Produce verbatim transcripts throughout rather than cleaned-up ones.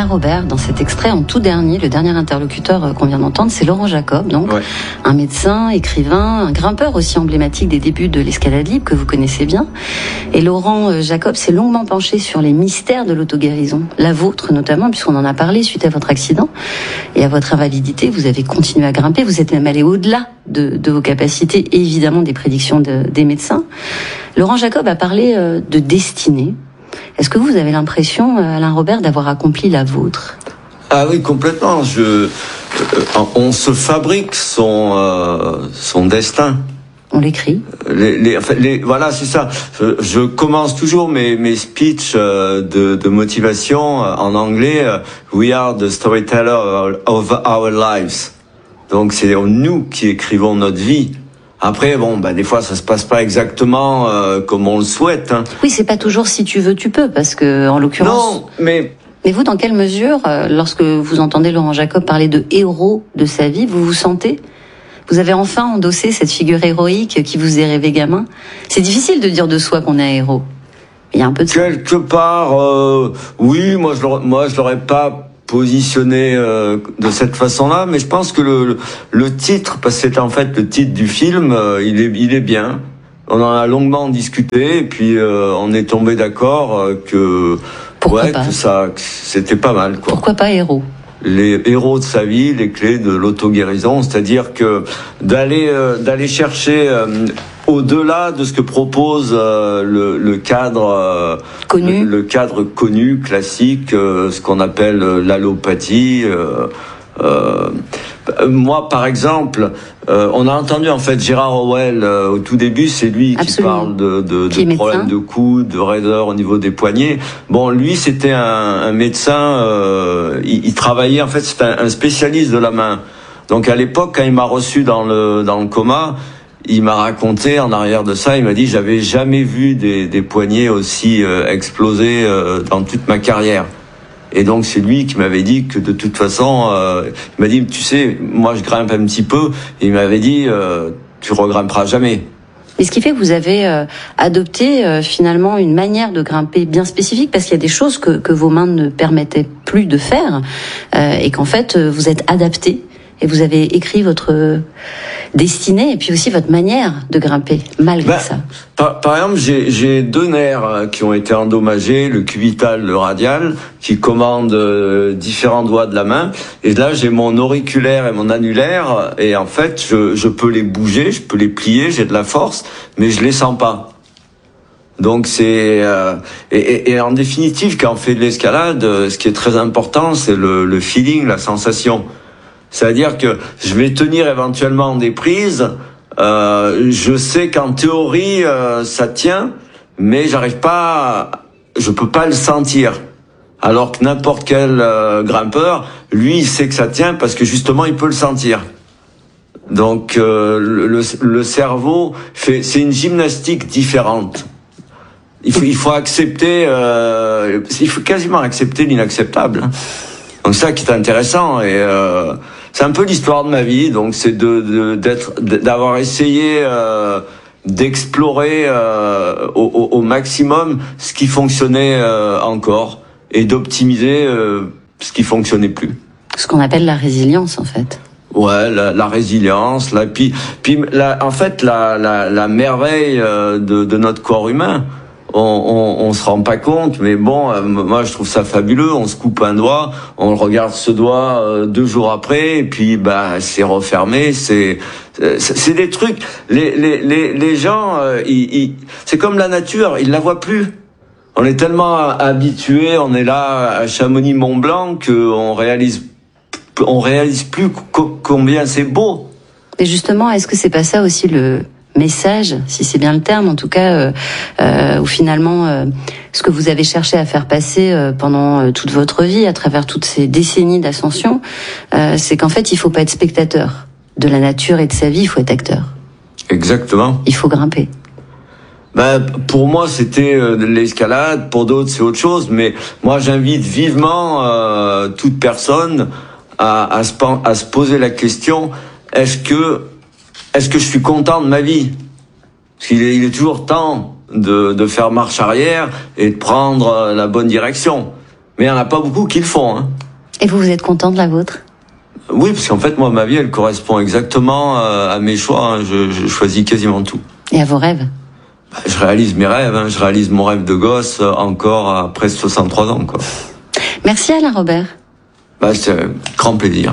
Robert, dans cet extrait en tout dernier, le dernier interlocuteur qu'on vient d'entendre, c'est Laurent Jacob, donc ouais. un médecin, écrivain, un grimpeur aussi emblématique des débuts de l'escalade libre que vous connaissez bien. Et Laurent Jacob s'est longuement penché sur les mystères de l'auto-guérison, la vôtre notamment, puisqu'on en a parlé suite à votre accident et à votre invalidité. Vous avez continué à grimper, vous êtes même allé au-delà de, de vos capacités et évidemment des prédictions de, des médecins. Laurent Jacob a parlé de destinée. Est-ce que vous avez l'impression, Alain Robert, d'avoir accompli la vôtre ? Ah oui, complètement. Je, euh, on se fabrique son, euh, son destin. On l'écrit. Les, les, enfin, les, voilà, c'est ça. Je, je commence toujours mes, mes speeches euh, de, de motivation euh, en anglais. Euh, We are the storyteller of our lives. Donc c'est nous qui écrivons notre vie. Après, bon, bah des fois, ça se passe pas exactement euh, comme on le souhaite. Hein. Oui, c'est pas toujours si tu veux, tu peux, parce que en l'occurrence. Non, mais. Mais vous, dans quelle mesure, euh, lorsque vous entendez Laurent Jacob parler de héros de sa vie, vous vous sentez ? Vous avez enfin endossé cette figure héroïque qui vous est rêvée gamin. C'est difficile de dire de soi qu'on est un héros. Il y a un peu de quelque part, euh, oui, moi je l'aurais, moi je l'aurais pas positionné euh, de cette façon-là, mais je pense que le, le, le titre, parce que c'est en fait le titre du film, euh, il est, il est bien. On en a longuement discuté, et puis euh, on est tombé d'accord euh, que, Pourquoi ouais, pas que ça, que c'était pas mal, quoi. Pourquoi pas héros ? Les héros de sa vie, les clés de l'auto-guérison, c'est-à-dire que d'aller euh, d'aller chercher euh, au-delà de ce que propose euh, le, le cadre euh, connu, le, le cadre connu, classique, euh, ce qu'on appelle euh, l'allopathie. Euh, euh, moi, par exemple, euh, on a entendu en fait Gérard Howell euh, au tout début, c'est lui Absolument. qui parle de, de, de problèmes de coude, de raideur au niveau des poignets. Bon, lui, c'était un, un médecin, euh, il, il travaillait en fait, c'était un, un spécialiste de la main. Donc à l'époque, quand il m'a reçu dans le dans le coma, il m'a raconté en arrière de ça, il m'a dit j'avais jamais vu des, des poignets aussi euh, explosés euh, dans toute ma carrière. Et donc c'est lui qui m'avait dit que de toute façon, euh, il m'a dit tu sais, moi je grimpe un petit peu, et il m'avait dit euh, tu regrimperas jamais. Et ce qui fait que vous avez euh, adopté euh, finalement une manière de grimper bien spécifique, parce qu'il y a des choses que, que vos mains ne permettaient plus de faire, euh, et qu'en fait vous êtes adapté. Et vous avez écrit votre destinée et puis aussi votre manière de grimper, malgré ben, ça. Par, par exemple, j'ai, j'ai deux nerfs qui ont été endommagés, le cubital, le radial, qui commandent euh, différents doigts de la main. Et là, j'ai mon auriculaire et mon annulaire. Et en fait, je, je peux les bouger, je peux les plier, j'ai de la force, mais je les sens pas. Donc c'est euh, et, et, et en définitive, quand on fait de l'escalade, ce qui est très important, c'est le, le feeling, la sensation. C'est-à-dire que je vais tenir éventuellement des prises, euh, je sais qu'en théorie euh, ça tient, mais j'arrive pas, je peux pas le sentir. Alors que n'importe quel euh, grimpeur, lui, il sait que ça tient parce que justement il peut le sentir. Donc euh, le, le cerveau fait, c'est une gymnastique différente. Il faut, il faut accepter, euh, il faut quasiment accepter l'inacceptable. Donc ça qui est intéressant et euh, c'est un peu l'histoire de ma vie. Donc c'est de, de d'être, d'avoir essayé euh, d'explorer euh, au, au, au maximum ce qui fonctionnait euh, encore et d'optimiser euh, ce qui fonctionnait plus. Ce qu'on appelle la résilience en fait. Ouais, la, la résilience, la puis puis la, en fait la la, la merveille euh, de, de notre corps humain. On, on, on se rend pas compte, mais bon, euh, moi je trouve ça fabuleux. On se coupe un doigt, on regarde ce doigt euh, deux jours après, et puis bah c'est refermé. C'est c'est, c'est des trucs. Les les les, les gens, euh, ils, ils, c'est comme la nature, ils la voient plus. On est tellement habitués, on est là à Chamonix-Mont-Blanc qu'on réalise on réalise plus combien c'est beau. Et justement, est-ce que c'est pas ça aussi le message, si c'est bien le terme, en tout cas, euh, euh, où finalement, euh, ce que vous avez cherché à faire passer euh, pendant euh, toute votre vie, à travers toutes ces décennies d'ascension, euh, c'est qu'en fait, il faut pas être spectateur de la nature et de sa vie, il faut être acteur. Exactement. Il faut grimper. Ben, pour moi, c'était euh, de l'escalade, pour d'autres, c'est autre chose, mais moi, j'invite vivement euh, toute personne à, à, se, à se poser la question, est-ce que Est-ce que je suis content de ma vie? Parce qu'il est, il est toujours temps de, de faire marche arrière et de prendre la bonne direction. Mais il n'y en a pas beaucoup qui le font. Hein. Et vous, vous êtes content de la vôtre ? Oui, parce qu'en fait, moi, ma vie, elle correspond exactement à mes choix. Hein. Je, je choisis quasiment tout. Et à vos rêves ? Bah, je réalise mes rêves. Hein. Je réalise mon rêve de gosse encore après soixante-trois ans. Quoi. Merci Alain Robert. Bah, c'est un grand plaisir.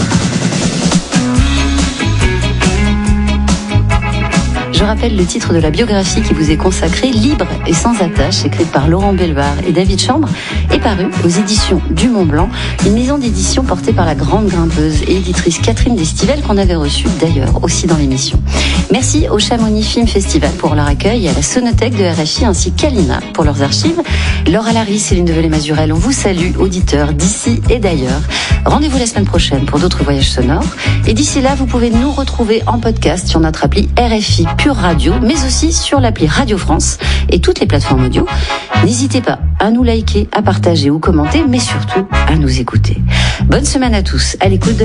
Je rappelle le titre de la biographie qui vous est consacrée, Libre et sans attache, écrite par Laurent Belbar et David Chambre, est parue aux éditions du Mont Blanc, une maison d'édition portée par la grande grimpeuse et éditrice Catherine Destivelle, qu'on avait reçue d'ailleurs aussi dans l'émission. Merci au Chamonix Film Festival pour leur accueil et à la Sonothèque de R F I ainsi qu'à l'I N A pour leurs archives. Laura Larry, Céline Develay-Mazurel, on vous salue, auditeurs d'ici et d'ailleurs. Rendez-vous la semaine prochaine pour d'autres voyages sonores. Et d'ici là, vous pouvez nous retrouver en podcast sur notre appli R F I Pure Radio, mais aussi sur l'appli Radio France et toutes les plateformes audio. N'hésitez pas à nous liker, à partager ou commenter, mais surtout à nous écouter. Bonne semaine à tous, à l'écoute de